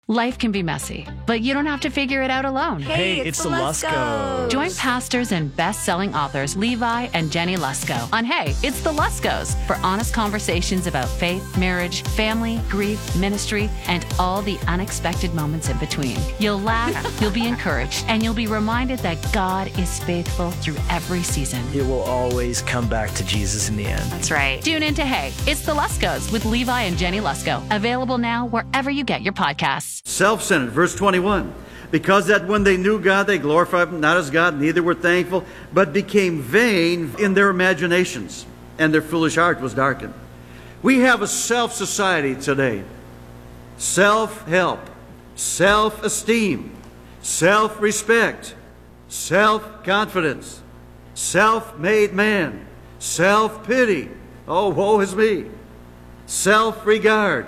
Life can be messy, but you don't have to figure it out alone. Hey, it's the Luskos. Join pastors and best-selling authors Levi and Jenny Lusko on Hey, It's the Luskos for honest conversations about faith, marriage, family, grief, ministry, and all the unexpected moments in between. You'll laugh, you'll be encouraged, and you'll be reminded that God is faithful through every season. It will always come back to Jesus in the end. That's right. Tune in to Hey, It's the Luskos with Levi and Jenny Lusko. Available now wherever you get your podcasts. Self-centered, verse 21. Because that when they knew God, they glorified him not as God, neither were thankful, but became vain in their imaginations, and their foolish heart was darkened. We have a self-society today. Self-help, self-esteem, self-respect, self-confidence, self-made man, self-pity. Oh, woe is me. Self-regard,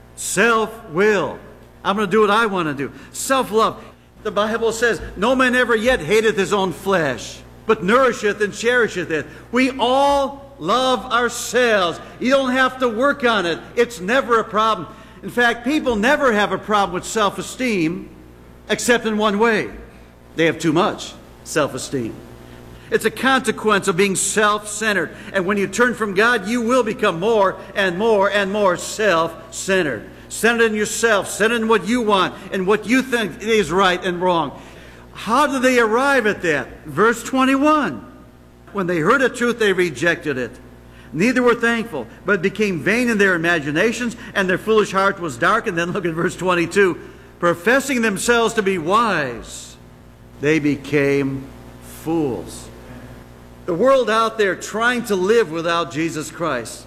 self-will. I'm going to do what I want to do. Self-love. The Bible says, no man ever yet hateth his own flesh, but nourisheth and cherisheth it. We all love ourselves. You don't have to work on it. It's never a problem. In fact, people never have a problem with self-esteem, except in one way. They have too much self-esteem. It's a consequence of being self-centered. And when you turn from God, you will become more and more and more self-centered. Centered in yourself, centered in what you want and what you think is right and wrong. How do they arrive at that? Verse 21. When they heard the truth, they rejected it. Neither were thankful, but became vain in their imaginations, and their foolish heart was dark. And then look at verse 22. Professing themselves to be wise, they became fools. The world out there trying to live without Jesus Christ.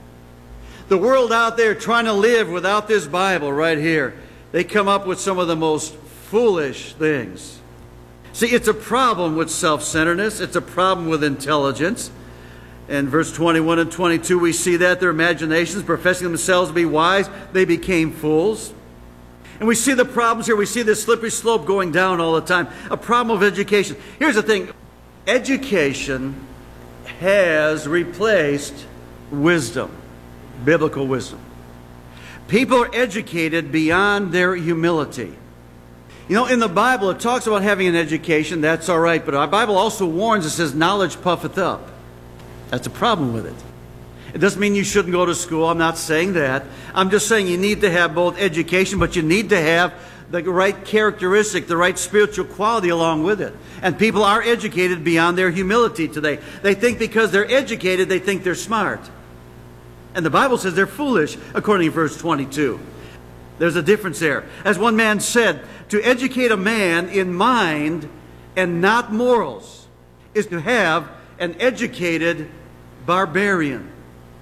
The world out there trying to live without this Bible right here, they come up with some of the most foolish things. See, it's a problem with self-centeredness. It's a problem with intelligence. In verse 21 and 22, we see that their imaginations, professing themselves to be wise, they became fools. And we see the problems here. We see this slippery slope going down all the time. A problem of education. Here's the thing. Education has replaced wisdom. Biblical wisdom. People are educated beyond their humility. You know, in the Bible, it talks about having an education. That's all right. But our Bible also warns, it says, knowledge puffeth up. That's a problem with it. It doesn't mean you shouldn't go to school. I'm not saying that. I'm just saying you need to have both education, but you need to have the right characteristic, the right spiritual quality along with it. And people are educated beyond their humility today. They think because they're educated, they think they're smart. And the Bible says they're foolish, according to verse 22. There's a difference there. As one man said, to educate a man in mind and not morals is to have an educated barbarian.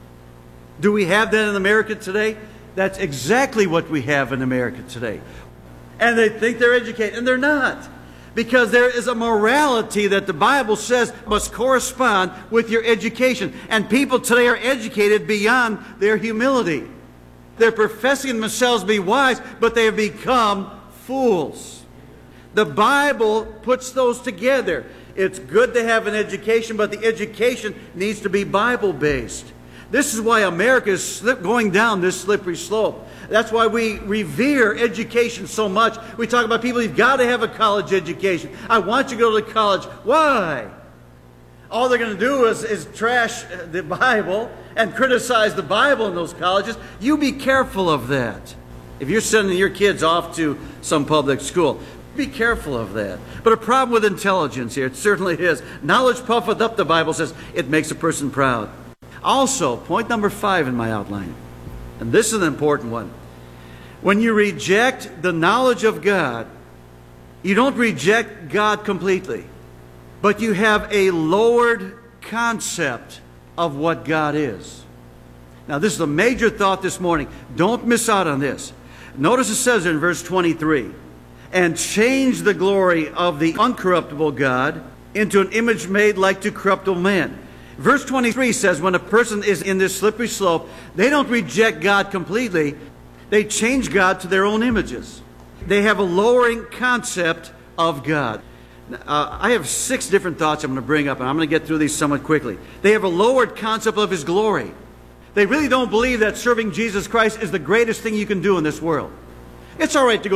Do we have that in America today? That's exactly what we have in America today. And they think they're educated, and they're not. Because there is a morality that the Bible says must correspond with your education. And people today are educated beyond their humility. They're professing themselves to be wise, but they have become fools. The Bible puts those together. It's good to have an education, but the education needs to be Bible-based. This is why America is going down this slippery slope. That's why we revere education so much. We talk about people, you've got to have a college education. I want you to go to college. Why? All they're going to do is trash the Bible and criticize the Bible in those colleges. You be careful of that. If you're sending your kids off to some public school, be careful of that. But a problem with intelligence here, it certainly is. Knowledge puffeth up, the Bible says. It makes a person proud. Also, point number 5 in my outline, and this is an important one. When you reject the knowledge of God, you don't reject God completely, but you have a lowered concept of what God is. Now, this is a major thought this morning. Don't miss out on this. Notice it says in verse 23, and change the glory of the uncorruptible God into an image made like to corruptible man. Verse 23 says when a person is in this slippery slope, they don't reject God completely. They change God to their own images. They have a lowering concept of God. I have 6 different thoughts I'm going to bring up, and I'm going to get through these somewhat quickly. They have a lowered concept of His glory. They really don't believe that serving Jesus Christ is the greatest thing you can do in this world. It's all right to go